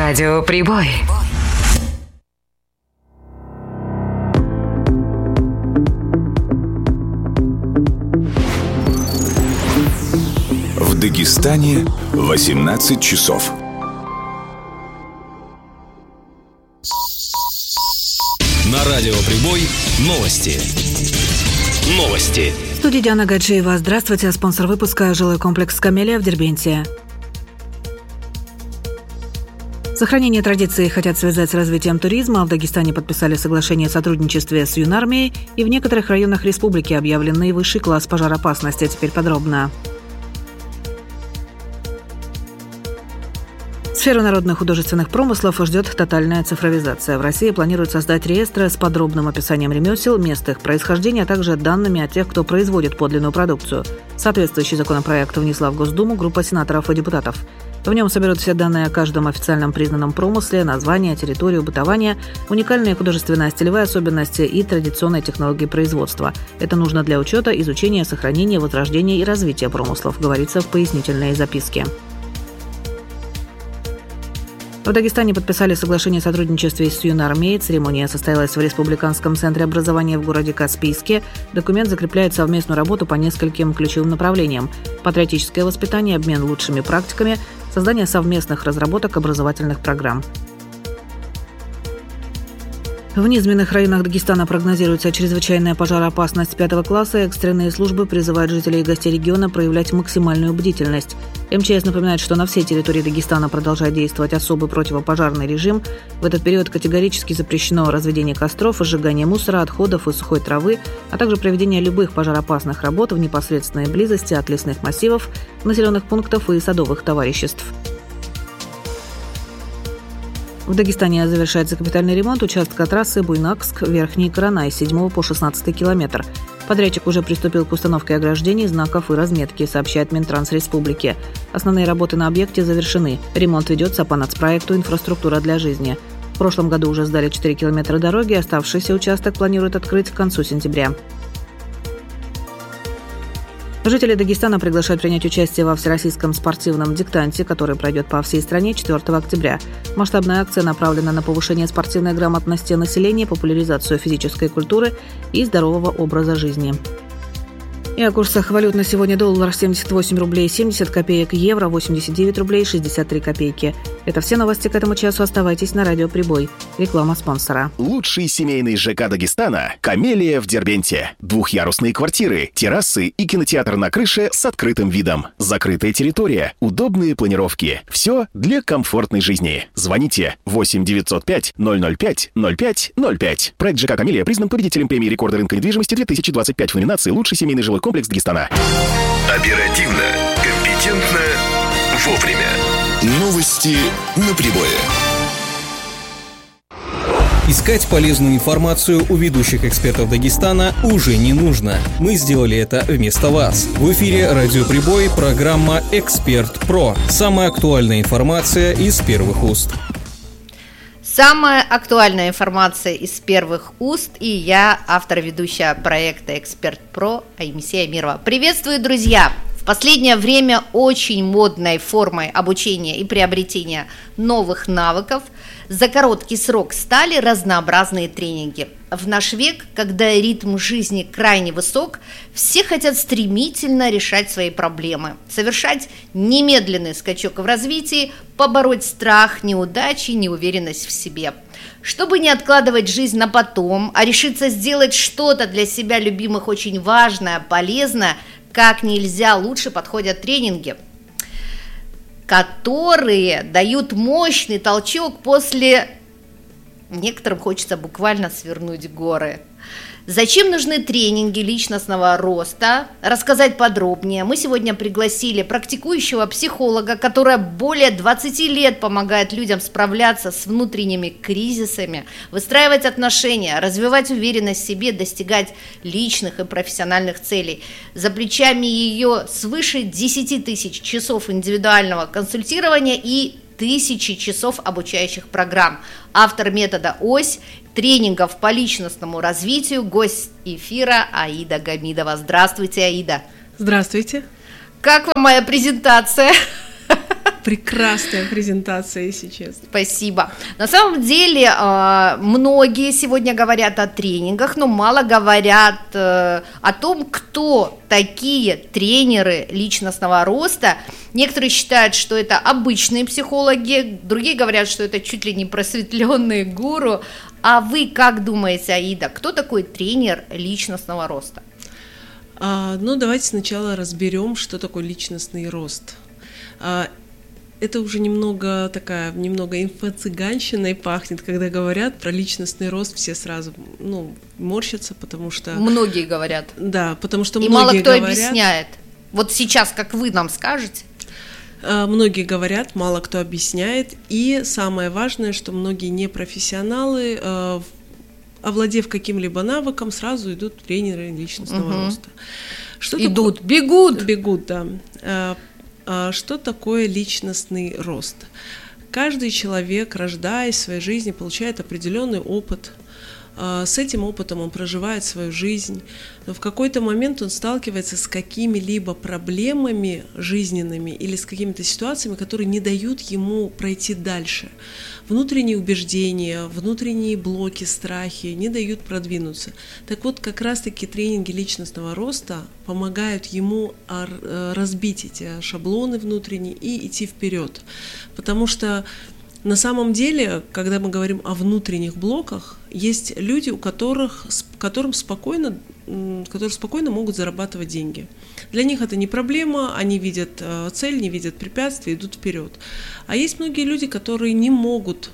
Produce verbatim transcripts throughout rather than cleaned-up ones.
Радио Прибой. В Дагестане восемнадцать часов. На Радио Прибой новости. Новости. В студии Диана Гаджиева. Здравствуйте. Спонсор выпуска — жилой комплекс «Камелия» в Дербенте. Сохранение традиций хотят связать с развитием туризма. В Дагестане подписали соглашение о сотрудничестве с Юнармией, и в некоторых районах республики объявлен наивысший класс пожароопасности. Теперь подробно. Сферу народных художественных промыслов ждет тотальная цифровизация. В России планируют создать реестры с подробным описанием ремесел, мест их происхождения, а также данными о тех, кто производит подлинную продукцию. Соответствующий законопроект внесла в Госдуму группа сенаторов и депутатов. В нем соберут все данные о каждом официальном признанном промысле, название, территорию бытования, уникальные художественно-стилевые особенности и традиционные технологии производства. Это нужно для учета, изучения, сохранения, возрождения и развития промыслов, говорится в пояснительной записке. В Дагестане подписали соглашение о сотрудничестве с Юнармией. Церемония состоялась в Республиканском центре образования в городе Каспийске. Документ закрепляет совместную работу по нескольким ключевым направлениям: патриотическое воспитание, обмен лучшими практиками, создание совместных разработок образовательных программ. В низменных районах Дагестана прогнозируется чрезвычайная пожароопасность пятого класса. Экстренные службы призывают жителей и гостей региона проявлять максимальную бдительность. эм че эс напоминает, что на всей территории Дагестана продолжает действовать особый противопожарный режим. В этот период категорически запрещено разведение костров, сжигание мусора, отходов и сухой травы, а также проведение любых пожароопасных работ в непосредственной близости от лесных массивов, населенных пунктов и садовых товариществ. В Дагестане завершается капитальный ремонт участка трассы Буйнакск-Верхний Коронай с седьмого по шестнадцатый километр. Подрядчик уже приступил к установке ограждений, знаков и разметки, сообщает Минтранс Республики. Основные работы на объекте завершены. Ремонт ведется по нацпроекту «Инфраструктура для жизни». В прошлом году уже сдали четыре километра дороги, оставшийся участок планируют открыть к концу сентября. Жители Дагестана приглашают принять участие во всероссийском спортивном диктанте, который пройдет по всей стране четвёртого октября. Масштабная акция направлена на повышение спортивной грамотности населения, популяризацию физической культуры и здорового образа жизни. И о курсах валют на сегодня: доллар семьдесят восемь рублей семьдесят копеек, евро восемьдесят девять рублей шестьдесят три копейки. Это все новости к этому часу. Оставайтесь на Радио Прибой. Реклама спонсора. Лучший семейный ЖК Дагестана – «Камелия» в Дербенте. Двухъярусные квартиры, террасы и кинотеатр на крыше с открытым видом. Закрытая территория, удобные планировки. Все для комфортной жизни. Звоните восемь девятьсот пять ноль ноль пять ноль пять ноль пять. Проект ЖК «Камелия» признан победителем премии рекорда рынка недвижимости две тысячи двадцать пять в номинации «Лучший семейный жилой комплекс Дагестана». Оперативно, компетентно, вовремя. Новости на Прибое. Искать полезную информацию у ведущих экспертов Дагестана уже не нужно. Мы сделали это вместо вас. В эфире Радио Прибой, программа «Эксперт Про». Самая актуальная информация из первых уст. Самая актуальная информация из первых уст, и я, автор-ведущая проекта «Эксперт Про» Аймисия Амирова. Приветствую, друзья! В последнее время очень модной формой обучения и приобретения новых навыков за короткий срок стали разнообразные тренинги. В наш век, когда ритм жизни крайне высок, все хотят стремительно решать свои проблемы, совершать немедленный скачок в развитии, побороть страх, неудачи, неуверенность в себе. Чтобы не откладывать жизнь на потом, а решиться сделать что-то для себя любимых очень важное, полезное, как нельзя лучше подходят тренинги, которые дают мощный толчок после... Некоторым хочется буквально свернуть горы. Зачем нужны тренинги личностного роста? Рассказать подробнее. Мы сегодня пригласили практикующего психолога, которая более двадцать лет помогает людям справляться с внутренними кризисами, выстраивать отношения, развивать уверенность в себе, достигать личных и профессиональных целей. За плечами ее свыше десять тысяч часов индивидуального консультирования и тысячи часов обучающих программ. Автор метода ОСЬ, тренингов по личностному развитию, гость эфира Аида Гамидова. Здравствуйте, Аида. Здравствуйте. Как вам моя презентация? Прекрасная презентация, если честно. Спасибо. На самом деле, многие сегодня говорят о тренингах, но мало говорят о том, кто такие тренеры личностного роста. Некоторые считают, что это обычные психологи, другие говорят, что это чуть ли не просветленные гуру. А вы как думаете, Аида, кто такой тренер личностного роста? А, ну, давайте сначала разберем, что такое личностный рост. А, это уже немного такая, немного инфо-цыганщиной пахнет, когда говорят про личностный рост, все сразу, ну, морщатся, потому что... Многие говорят. Да, потому что И многие мало кто говорят... объясняет. Вот сейчас, как вы нам скажете. Многие говорят, мало кто объясняет, и самое важное, что многие непрофессионалы, овладев каким-либо навыком, сразу идут тренеры личностного угу. роста. Что идут, такое? бегут. Бегут, да. Что такое личностный рост? Каждый человек, рождаясь в своей жизни, получает определенный опыт. С этим опытом он проживает свою жизнь, но в какой-то момент он сталкивается с какими-либо проблемами жизненными или с какими-то ситуациями, которые не дают ему пройти дальше. Внутренние убеждения, внутренние блоки, страхи не дают продвинуться. Так вот, как раз-таки тренинги личностного роста помогают ему разбить эти шаблоны внутренние и идти вперед. Потому что на самом деле, когда мы говорим о внутренних блоках, есть люди, у которых, которым спокойно, которые спокойно могут зарабатывать деньги. Для них это не проблема, они видят цель, не видят препятствий, идут вперед. А есть многие люди, которые не могут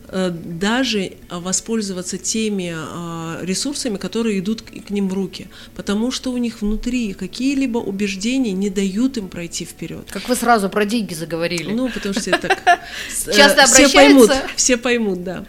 даже воспользоваться теми ресурсами, которые идут к ним в руки, потому что у них внутри какие-либо убеждения не дают им пройти вперед. Как вы сразу про деньги заговорили. Ну, потому что это так... Часто обращаются? Все поймут, все поймут, да.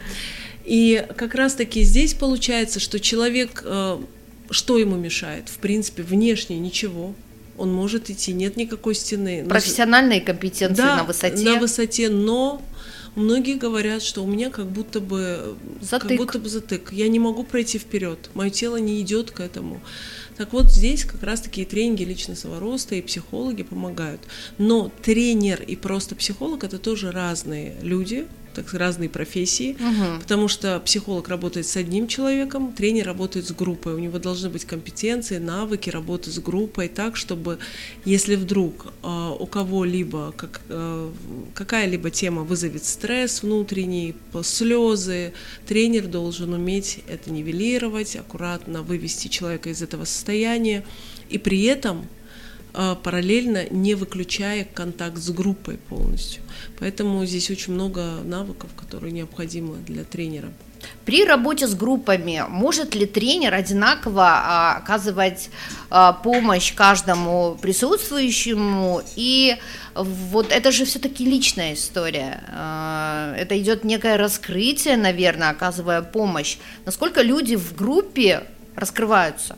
И как раз-таки здесь получается, что человек, что ему мешает? В принципе, внешне ничего. Он может идти, нет никакой стены. Профессиональные компетенции да, на высоте. на высоте, но... Многие говорят, что у меня как будто бы затык. как будто бы затык. Я не могу пройти вперед, мое тело не идет к этому. Так вот, здесь как раз-таки и тренинги личностного роста, и психологи помогают. Но тренер и просто психолог — это тоже разные люди, так разные профессии, угу. потому что психолог работает с одним человеком, тренер работает с группой. У него должны быть компетенции, навыки работы с группой так, чтобы если вдруг э, у кого-либо как, э, какая-либо тема вызовет стресс внутренний, слезы, тренер должен уметь это нивелировать, аккуратно вывести человека из этого состояния и при этом параллельно не выключая контакт с группой полностью. Поэтому здесь очень много навыков, которые необходимы для тренера. При работе с группами может ли тренер одинаково а, оказывать а, помощь каждому присутствующему? И вот это же все-таки личная история. А, это идет некое раскрытие, наверное, оказывая помощь. Насколько люди в группе раскрываются?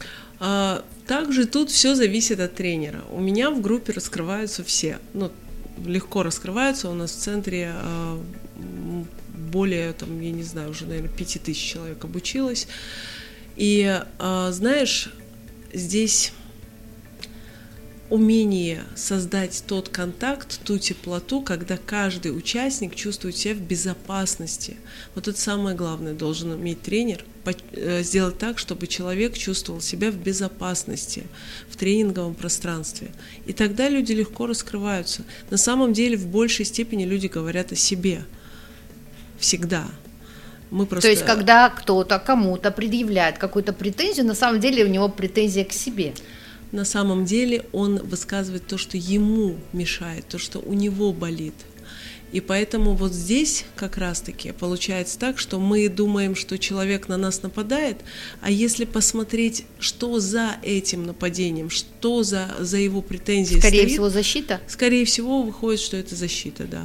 А, также тут все зависит от тренера. У меня в группе раскрываются все. Ну, легко раскрываются. У нас в центре а, более, там, я не знаю, уже, наверное, пяти тысяч человек обучилось. И, а, знаешь, здесь умение создать тот контакт, ту теплоту, когда каждый участник чувствует себя в безопасности. Вот это самое главное должен уметь тренер, сделать так, чтобы человек чувствовал себя в безопасности в тренинговом пространстве. И тогда люди легко раскрываются. На самом деле в большей степени люди говорят о себе. Всегда. Мы просто... То есть, когда кто-то кому-то предъявляет какую-то претензию, на самом деле у него претензия к себе. На самом деле он высказывает то, что ему мешает, то, что у него болит. И поэтому вот здесь как раз-таки получается так, что мы думаем, что человек на нас нападает, а если посмотреть, что за этим нападением, что за, за его претензией скорее стоит, всего, защита? Скорее всего, выходит, что это защита, да.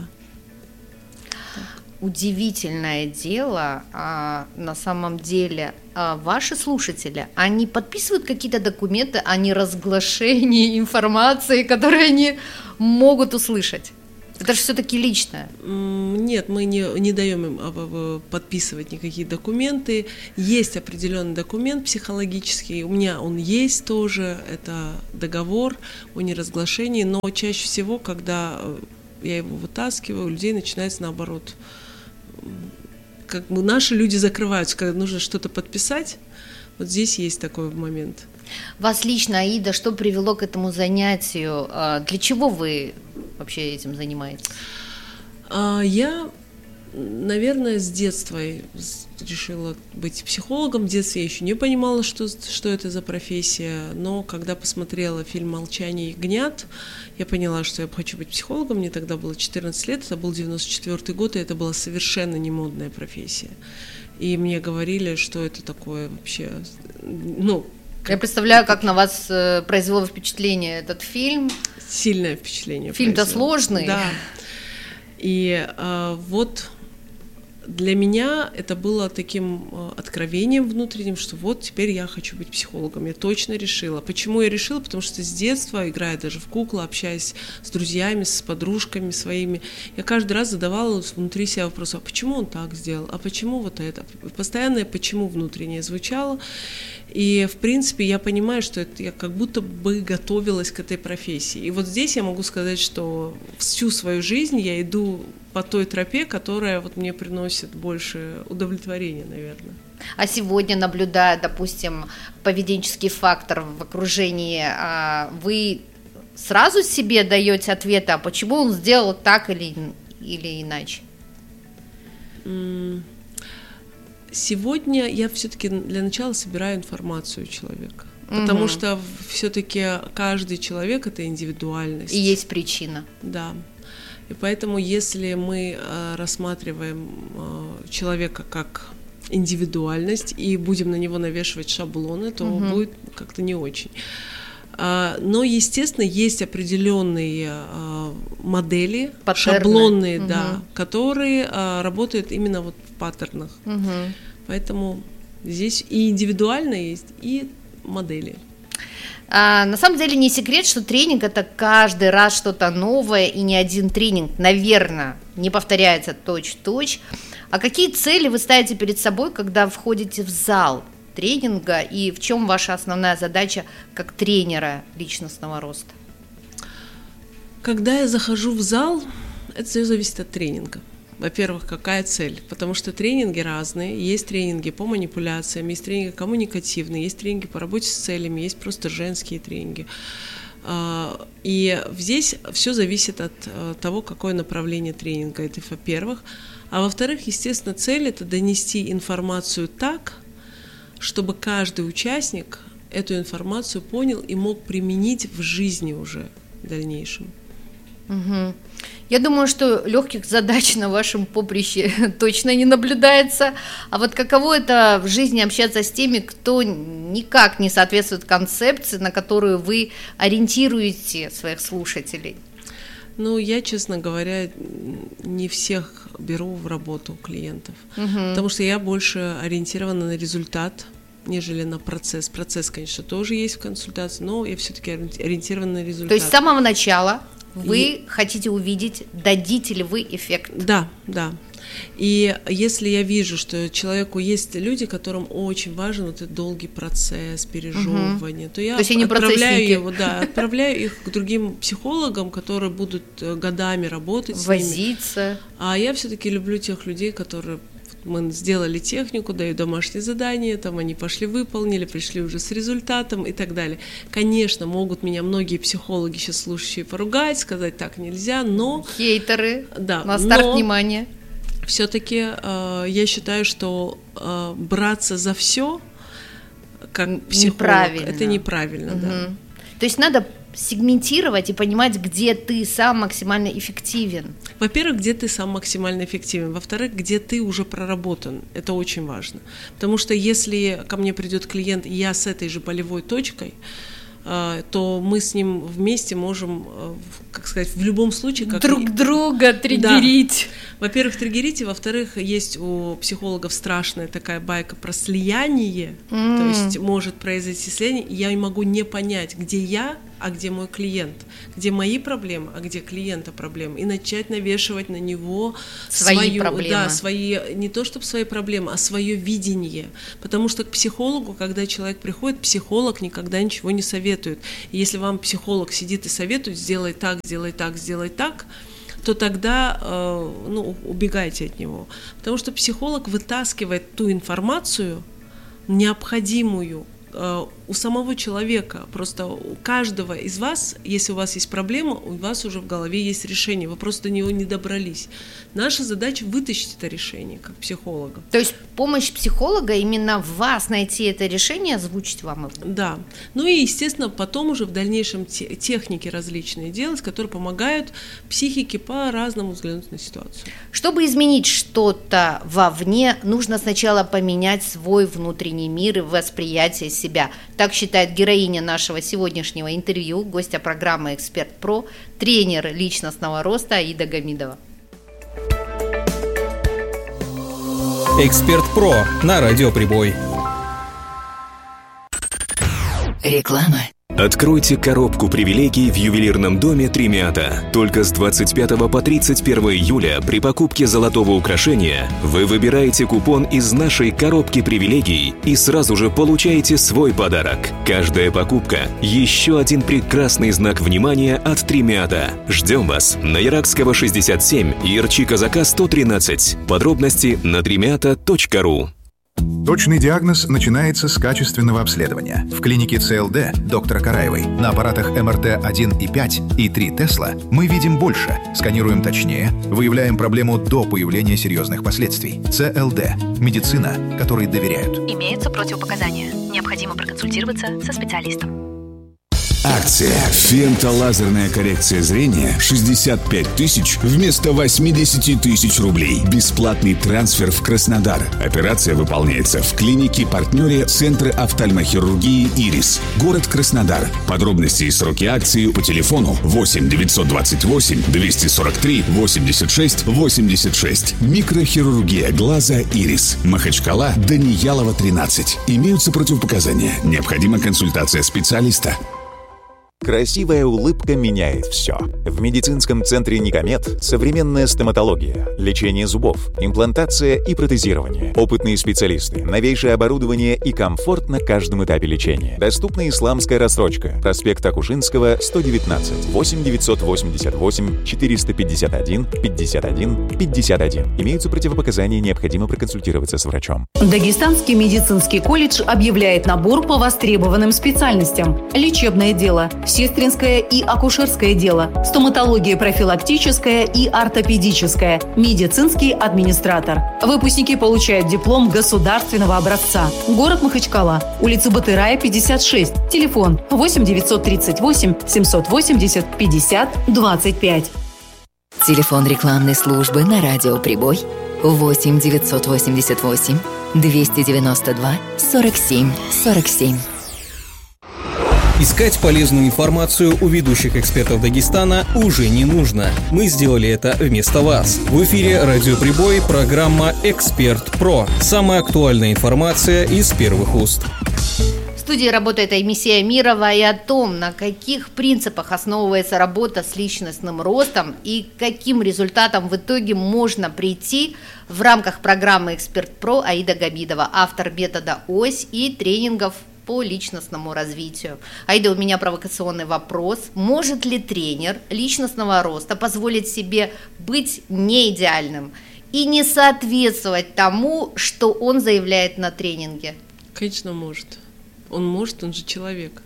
Удивительное дело, а, на самом деле, а, ваши слушатели, они подписывают какие-то документы о неразглашении информации, которые они могут услышать? Это же все-таки личное. Нет, мы не, не даем им подписывать никакие документы. Есть определенный документ психологический, у меня он есть тоже, это договор о неразглашении, но чаще всего, когда я его вытаскиваю, у людей начинается наоборот. Как бы наши люди закрываются, когда нужно что-то подписать. Вот здесь есть такой момент. Вас лично, Аида, что привело к этому занятию? Для чего вы вообще этим занимаетесь? Я, наверное, с детства решила быть психологом. В детстве я еще не понимала, что, что это за профессия, но когда посмотрела фильм «Молчание ягнят», я поняла, что я хочу быть психологом. Мне тогда было четырнадцать лет, это был девяносто четвёртый год, и это была совершенно не модная профессия. И мне говорили, что это такое вообще, ну... Я представляю, как на вас произвело впечатление этот фильм. Сильное впечатление. Фильм-то произвело. сложный. Да. И а, вот для меня это было таким откровением внутренним, что вот теперь я хочу быть психологом. Я точно решила. Почему я решила? Потому что с детства, играя даже в куклы, общаясь с друзьями, с подружками своими, я каждый раз задавала внутри себя вопрос, а почему он так сделал? А почему вот это? Постоянное «почему» внутреннее звучало. И, в принципе, я понимаю, что это я как будто бы готовилась к этой профессии. И вот здесь я могу сказать, что всю свою жизнь я иду по той тропе, которая вот мне приносит больше удовлетворения, наверное. А сегодня, наблюдая, допустим, поведенческий фактор в окружении, вы сразу себе даете ответы, а почему он сделал так или, или иначе? Сегодня я все-таки для начала собираю информацию у человека, угу. потому что все-таки каждый человек — это индивидуальность. И есть причина. Да. И поэтому, если мы рассматриваем человека как индивидуальность и будем на него навешивать шаблоны, то угу. будет как-то не очень. Но, естественно, есть определенные модели, паттерны. Шаблонные, угу. да, которые работают именно вот в паттернах. Угу. Поэтому здесь и индивидуально есть, и модели. А, на самом деле не секрет, что тренинг — это каждый раз что-то новое, и ни один тренинг, наверное, не повторяется точь-в-точь. А какие цели вы ставите перед собой, когда входите в зал тренинга, и в чем ваша основная задача как тренера личностного роста? Когда я захожу в зал, это все зависит от тренинга. Во-первых, какая цель? Потому что тренинги разные. Есть тренинги по манипуляциям, есть тренинги коммуникативные, есть тренинги по работе с целями, есть просто женские тренинги. И здесь все зависит от того, какое направление тренинга. Это во-первых. А во-вторых, естественно, цель — это донести информацию так, чтобы каждый участник эту информацию понял и мог применить в жизни уже в дальнейшем. Угу. Я думаю, что легких задач на вашем поприще точно не наблюдается. А вот каково это в жизни общаться с теми, кто никак не соответствует концепции, на которую вы ориентируете своих слушателей? Ну, я, честно говоря, не всех беру в работу клиентов, угу. потому что я больше ориентирована на результат, нежели на процесс. Процесс, конечно, тоже есть в консультации, но я все-таки ориентирована на результат. То есть с самого начала вы и... хотите увидеть, дадите ли вы эффект? Да, да. И если я вижу, что человеку есть люди, которым очень важен вот этот долгий процесс пережевывания, угу. то я то отправляю его, да, отправляю их к другим психологам, которые будут годами работать с возиться. ними. Возиться. А я все-таки люблю тех людей, которые мы сделали технику, даю домашние задания, там они пошли, выполнили, пришли уже с результатом и так далее. Конечно, могут меня многие психологи сейчас слушающие поругать, сказать так нельзя, но... Хейтеры, да, на старт внимания. Все-таки э, я считаю, что э, браться за все как психолог, неправильно. Это неправильно, угу. да. То есть надо сегментировать и понимать, где ты сам максимально эффективен. Во-первых, где ты сам максимально эффективен. Во-вторых, где ты уже проработан. Это очень важно. Потому что если ко мне придет клиент, и я с этой же болевой точкой, то мы с ним вместе можем, как сказать, в любом случае... Как друг друга триггерить. Да. Во-первых, триггерить, и во-вторых, есть у психологов страшная такая байка про слияние, mm. то есть может произойти слияние, и я могу не понять, где я, а где мой клиент, где мои проблемы, а где клиента проблемы, и начать навешивать на него свои свою, проблемы. Да, свои, не то чтобы свои проблемы, а свое видение, потому что к психологу, когда человек приходит, психолог никогда ничего не советует. И если вам психолог сидит и советует, сделай так, сделай так, сделай так, то тогда э, ну, убегайте от него. Потому что психолог вытаскивает ту информацию, необходимую э, у самого человека. Просто у каждого из вас, если у вас есть проблема, у вас уже в голове есть решение, вы просто до него не добрались. Наша задача вытащить это решение, как психолога. То есть помощь психолога именно в вас найти это решение, озвучить вам его? Да. Ну и, естественно, потом уже в дальнейшем те, техники различные делать, которые помогают психике по-разному взглянуть на ситуацию. Чтобы изменить что-то вовне, нужно сначала поменять свой внутренний мир и восприятие себя. Так считает героиня нашего сегодняшнего интервью, гостья программы «Эксперт Про», тренер личностного роста Аида Гамидова. «Эксперт Про» на Радиоприбой. Реклама. Откройте коробку привилегий в ювелирном доме Тремиата. Только с двадцать пятого по тридцать первое июля при покупке золотого украшения вы выбираете купон из нашей коробки привилегий и сразу же получаете свой подарок. Каждая покупка – еще один прекрасный знак внимания от Тремиата. Ждем вас на Иракского шестьдесят семь и Ирчи-Казака сто тринадцать. Подробности на тремиата точка ру. Точный диагноз начинается с качественного обследования. В клинике ЦЛД доктора Караевой на аппаратах эм эр тэ один и пять и три Тесла мы видим больше, сканируем точнее, выявляем проблему до появления серьезных последствий. ЦЛД – медицина, которой доверяют. Имеются противопоказания. Необходимо проконсультироваться со специалистом. Акция «Фентолазерная коррекция зрения» шестьдесят пять тысяч вместо восемьдесят тысяч рублей. Бесплатный трансфер в Краснодар. Операция выполняется в клинике-партнере Центра офтальмохирургии «Ирис». Город Краснодар. Подробности и сроки акции по телефону восемь девятьсот двадцать восемь двести сорок три восемьдесят шесть восемьдесят шесть. Микрохирургия глаза «Ирис». Махачкала, Даниялова, тринадцать. Имеются противопоказания. Необходима консультация специалиста. Красивая улыбка меняет все. В медицинском центре «Никомед» современная стоматология, лечение зубов, имплантация и протезирование, опытные специалисты, новейшее оборудование и комфорт на каждом этапе лечения. Доступна исламская рассрочка. Проспект Акушинского, сто девятнадцать, восемь девятьсот восемьдесят восемь четыреста пятьдесят один пятьдесят один пятьдесят один. Имеются противопоказания, необходимо проконсультироваться с врачом. Дагестанский медицинский колледж объявляет набор по востребованным специальностям. Лечебное дело, сестринское и акушерское дело, стоматология профилактическая и ортопедическая, медицинский администратор. Выпускники получают диплом государственного образца. Город Махачкала, улица Батырая, пятьдесят шесть, телефон восемь девятьсот тридцать восемь семьсот восемьдесят пятьдесят двадцать пять. Телефон рекламной службы на Радиоприбой восемь девятьсот восемьдесят восемь двести девяносто два сорок семь сорок семь. Искать полезную информацию у ведущих экспертов Дагестана уже не нужно. Мы сделали это вместо вас. В эфире Радиоприбой, программа «Эксперт Про». Самая актуальная информация из первых уст. В студии работает Аймисия Амирова, и о том, на каких принципах основывается работа с личностным ростом и к каким результатам в итоге можно прийти в рамках программы «Эксперт Про» Аида Гамидова, автор метода ОСЬ и тренингов по личностному развитию. Аида, у меня провокационный вопрос. Может ли тренер личностного роста позволить себе быть неидеальным и не соответствовать тому, что он заявляет на тренинге? Конечно, может. Он может, он же человек.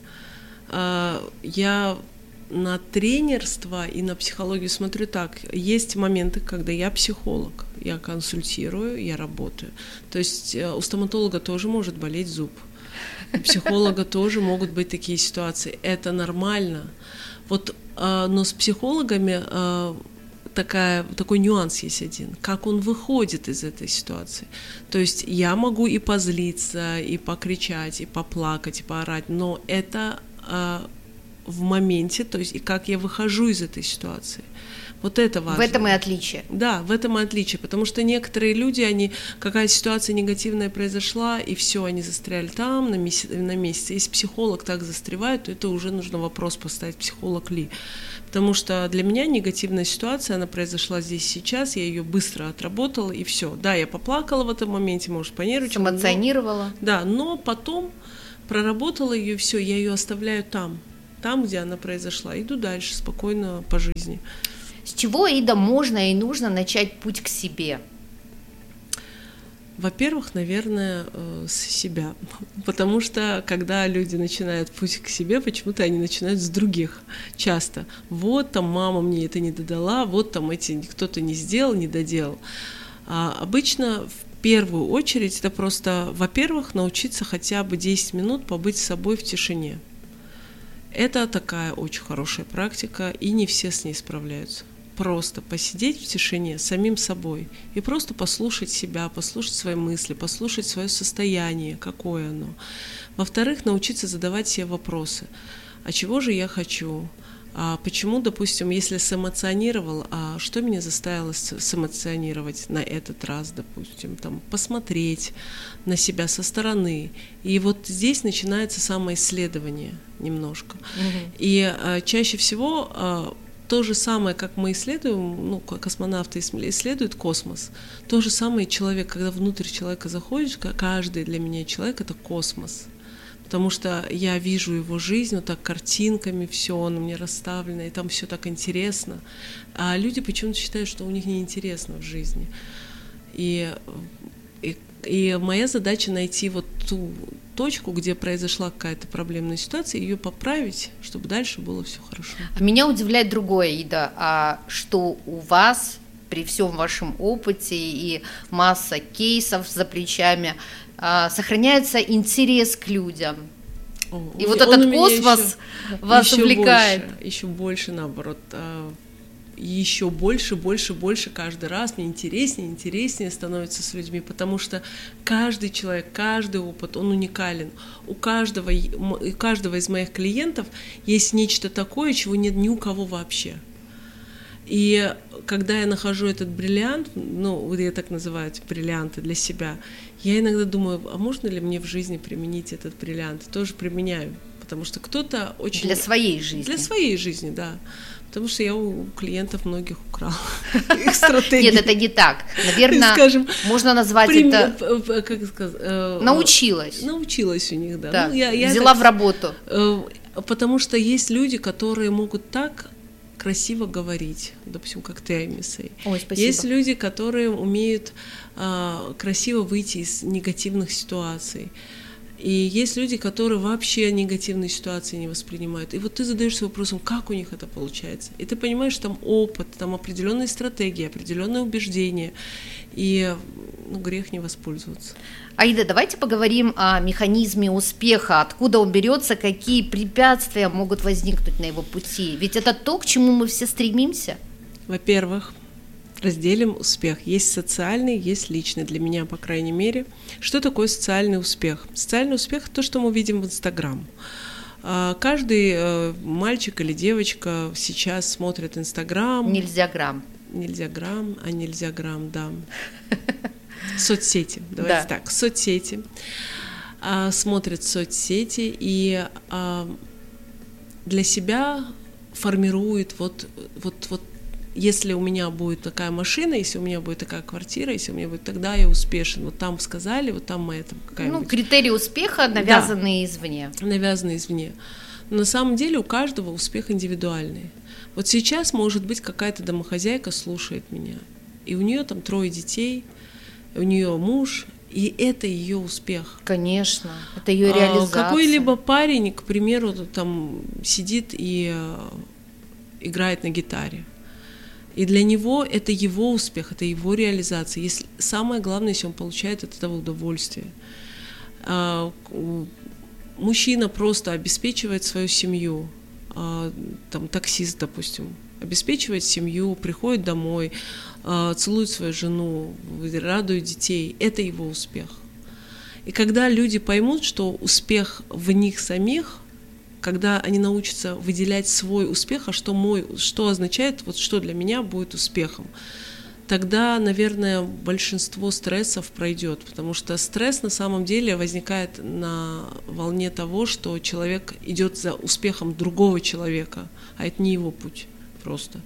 Я на тренерство и на психологию смотрю так. Есть моменты, когда я психолог, я консультирую, я работаю. То есть у стоматолога тоже может болеть зуб. У психолога тоже могут быть такие ситуации. Это нормально. Вот, э, но с психологами э, такая, такой нюанс есть один. Как он выходит из этой ситуации. То есть я могу и позлиться, и покричать, и поплакать, и поорать, но это э, в моменте, то есть и как я выхожу из этой ситуации. Вот это важно. В этом и отличие. Да, в этом и отличие, потому что некоторые люди, они, какая-то ситуация негативная произошла, и все, они застряли там на месяц, на месяц. Если психолог так застревает, то это уже нужно вопрос поставить, психолог ли. Потому что для меня негативная ситуация, она произошла здесь сейчас, я ее быстро отработала, и все. Да, я поплакала в этом моменте, может, понервничала. Эмоционировала. Но, да, но потом проработала ее, и все, я ее оставляю там, там, где она произошла. Иду дальше, спокойно по жизни. С чего, Аида, можно и нужно начать путь к себе? Во-первых, наверное, с себя, потому что когда люди начинают путь к себе, почему-то они начинают с других часто. Вот там мама мне это не додала, вот там эти кто-то не сделал, не доделал. А обычно в первую очередь это просто, во-первых, научиться хотя бы десять минут побыть с собой в тишине. Это такая очень хорошая практика, и не все с ней справляются. Просто посидеть в тишине с самим собой и просто послушать себя, послушать свои мысли, послушать свое состояние, какое оно. Во-вторых, научиться задавать себе вопросы. А чего же я хочу? А почему, допустим, если сэмоционировал, а что меня заставило сэмоционировать на этот раз, допустим, там, посмотреть на себя со стороны. И вот здесь начинается самоисследование немножко. Mm-hmm. И а, чаще всего а, то же самое, как мы исследуем, ну, космонавты исследуют космос, то же самое человек, когда внутрь человека заходишь, каждый для меня человек — это космос. Потому что я вижу его жизнь вот так картинками, все он у меня расставлено, и там все так интересно. А люди почему-то считают, что у них неинтересно в жизни. И, и, и моя задача найти вот ту точку, где произошла какая-то проблемная ситуация, ее поправить, чтобы дальше было все хорошо. А меня удивляет другое, Аида, а что у вас при всем вашем опыте и масса кейсов за плечами сохраняется интерес к людям. О, и он, вот этот космос еще, вас еще увлекает. Больше, еще больше, наоборот. Еще больше, больше, больше каждый раз. Мне интереснее, интереснее становится с людьми, потому что каждый человек, каждый опыт, он уникален. У каждого, у каждого из моих клиентов есть нечто такое, чего нет ни у кого вообще. И когда я нахожу этот бриллиант, ну, я так называю бриллианты для себя, я иногда думаю, а можно ли мне в жизни применить этот бриллиант? Тоже применяю, потому что кто-то очень... Для своей жизни. Для своей жизни, да. Потому что я у клиентов многих украла их стратегии. Нет, это не так. Наверное, скажем, можно назвать это... Как сказать? Научилась. Научилась у них, да. да. Ну, я, я взяла так, в работу. Потому что есть люди, которые могут так красиво говорить, допустим, как ты, Аймисей. Ой, спасибо. Есть люди, которые умеют а, красиво выйти из негативных ситуаций. И есть люди, которые вообще негативные ситуации не воспринимают. И вот ты задаешься вопросом, как у них это получается. И ты понимаешь, что там опыт, там определенные стратегии, определенные убеждения. И ну, грех не воспользоваться. Аида, давайте поговорим о механизме успеха. Откуда он берется, какие препятствия могут возникнуть на его пути? Ведь это то, к чему мы все стремимся. Во-первых, разделим успех. Есть социальный, есть личный, для меня, по крайней мере. Что такое социальный успех? Социальный успех – то, что мы видим в Инстаграм. Каждый мальчик или девочка сейчас смотрит Инстаграм. Нельзя грамм. Нельзя грамм, а нельзя грамм, да. Соцсети, давайте да. так, соцсети. Смотрят соцсети и для себя формирует вот, вот, вот если у меня будет такая машина, если у меня будет такая квартира, если у меня будет, тогда я успешен. Вот там сказали, вот там моя там какая-нибудь... Ну, критерии успеха навязанные да, извне. Навязанные извне. Но на самом деле у каждого успех индивидуальный. Вот сейчас, может быть, какая-то домохозяйка слушает меня, и у нее там трое детей, у нее муж, и это ее успех. Конечно, это ее реализация. А какой-либо парень, к примеру, там сидит и играет на гитаре. И для него это его успех, это его реализация. Если, самое главное, если он получает от этого удовольствие. А, мужчина просто обеспечивает свою семью, а, там таксист, допустим, обеспечивает семью, приходит домой, а, целует свою жену, радует детей. Это его успех. И когда люди поймут, что успех в них самих, когда они научатся выделять свой успех, а что мой, что означает, вот что для меня будет успехом, тогда, наверное, большинство стрессов пройдет, потому что стресс на самом деле возникает на волне того, что человек идет за успехом другого человека, а это не его путь просто.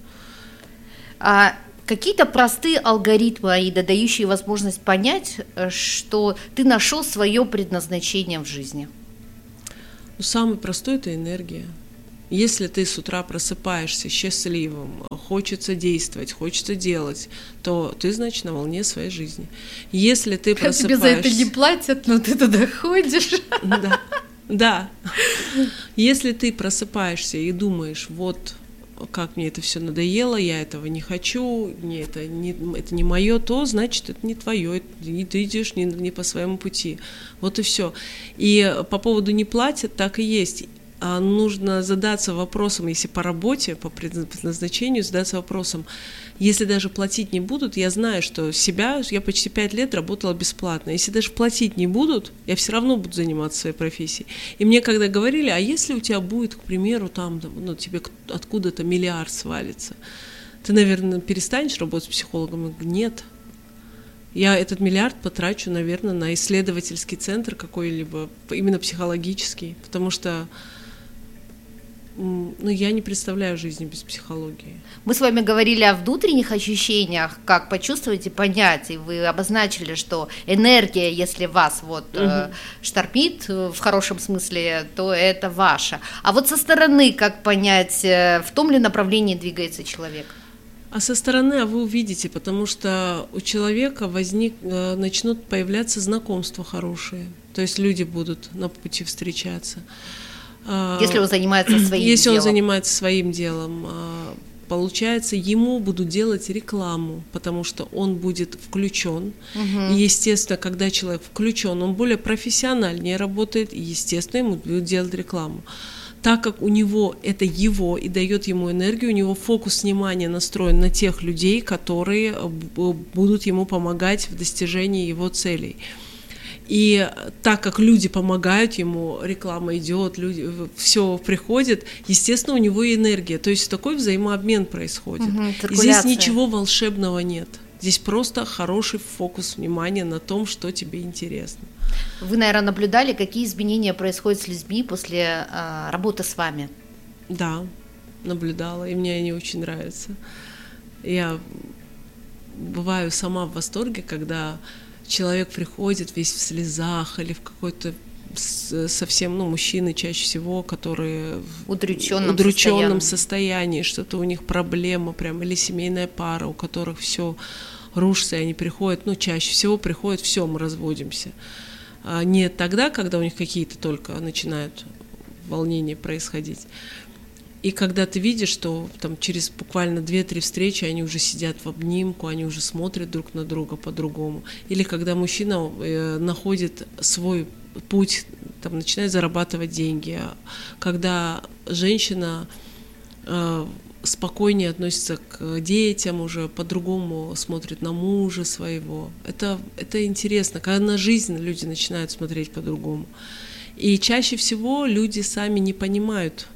А какие-то простые алгоритмы, Аида, дающие возможность понять, что ты нашел свое предназначение в жизни? Ну, самый простой – это энергия. Если ты с утра просыпаешься счастливым, хочется действовать, хочется делать, то ты, значит, на волне своей жизни. Если ты просыпаешься... Тебе за это не платят, но ты туда ходишь. Да, да. Если ты просыпаешься и думаешь, вот как мне это все надоело, я этого не хочу, мне это не, это не мое, то значит это не твое, ты идешь не, не по своему пути. Вот и все. И по поводу не платят, так и есть. А нужно задаться вопросом, если по работе, по предназначению, задаться вопросом, если даже платить не будут, я знаю, что себя, я почти пять лет работала бесплатно, если даже платить не будут, я все равно буду заниматься своей профессией. И мне когда говорили, а если у тебя будет, к примеру, там, ну, тебе откуда-то миллиард свалится, ты, наверное, перестанешь работать психологом? Я говорю, нет. Я этот миллиард потрачу, наверное, на исследовательский центр какой-либо, именно психологический, потому что ну, я не представляю жизни без психологии. Мы с вами говорили о внутренних ощущениях, как почувствовать и понять, и вы обозначили, что энергия, если вас вот угу. э, штормит в хорошем смысле, то это ваша. А вот со стороны, как понять, э, в том ли направлении двигается человек? А со стороны а вы увидите, потому что у человека возник, э, начнут появляться знакомства хорошие, то есть люди будут на пути встречаться. Если он занимается своим Если делом. он занимается своим делом, получается, ему будут делать рекламу, потому что он будет включен. Угу. И, естественно, когда человек включен, он более профессиональнее работает, и, естественно, ему будут делать рекламу. Так как у него это его и дает ему энергию, у него фокус внимания настроен на тех людей, которые будут ему помогать в достижении его целей. И так как люди помогают ему, реклама идет, люди, все приходит, естественно, у него и энергия. То есть такой взаимообмен происходит. Угу, и здесь ничего волшебного нет. Здесь просто хороший фокус внимания на том, что тебе интересно. Вы, наверное, наблюдали, какие изменения происходят с людьми после э, работы с вами? Да, наблюдала, и мне они очень нравятся. Я бываю сама в восторге, когда человек приходит весь в слезах или в какой-то совсем, ну, мужчины чаще всего, которые в удрученном, удрученном состоянии. состоянии, что-то у них проблема прям, или семейная пара, у которых все рушится, и они приходят, ну, чаще всего приходят, все, мы разводимся. А не тогда, когда у них какие-то только начинают волнения происходить. И когда ты видишь, что там через буквально две-три встречи они уже сидят в обнимку, они уже смотрят друг на друга по-другому. Или когда мужчина э, находит свой путь, там, начинает зарабатывать деньги. Когда женщина э, спокойнее относится к детям, уже по-другому смотрит на мужа своего. Это, это интересно. Когда на жизнь люди начинают смотреть по-другому. И чаще всего люди сами не понимают,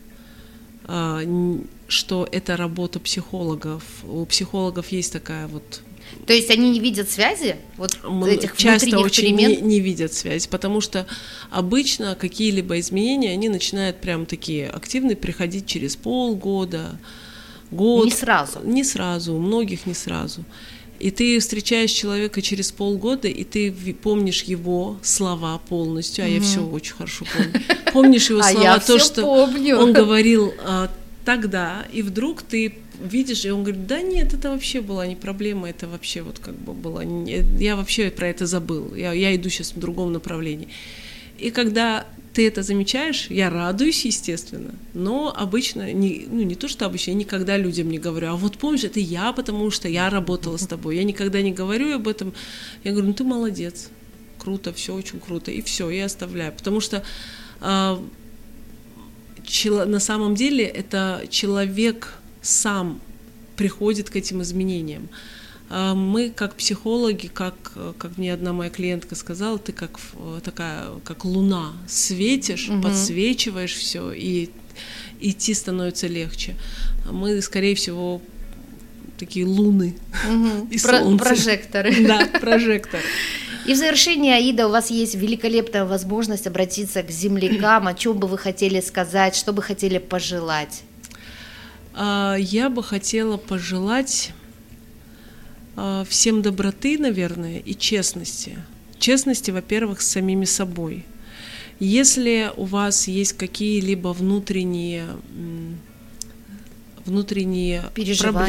что это работа психологов. У психологов есть такая вот... То есть они не видят связи? Вот этих часто очень не, перемен? не видят связи, потому что обычно какие-либо изменения, они начинают прям такие активные приходить через полгода, год. Не сразу? Не сразу, у многих не сразу. И ты встречаешь человека через полгода, и ты помнишь его слова полностью, а mm-hmm. я все очень хорошо помню. Помнишь его слова, а то, что помню. он говорил а, тогда, и вдруг ты видишь, и он говорит, да нет, это вообще была не проблема, это вообще вот как бы было, не, я вообще про это забыл, я, я иду сейчас в другом направлении. И когда ты это замечаешь, я радуюсь, естественно, но обычно, не, ну не то, что обычно, я никогда людям не говорю, а вот помнишь, это я, потому что я работала с тобой, я никогда не говорю об этом, я говорю, ну ты молодец, круто, все очень круто, и все, я оставляю, потому что э, чело, на самом деле это человек сам приходит к этим изменениям. Мы, как психологи, как, как мне одна моя клиентка сказала, ты как такая, как луна, светишь, угу. подсвечиваешь все, и идти становится легче. Мы, скорее всего, такие луны угу. и Про- солнце. Прожекторы. Да, прожекторы. И в завершение, Аида, у вас есть великолепная возможность обратиться к землякам, о чем бы вы хотели сказать, что бы хотели пожелать? Я бы хотела пожелать всем доброты, наверное, и честности. Честности, во-первых, с самими собой. Если у вас есть какие-либо внутренние, внутренние переживания,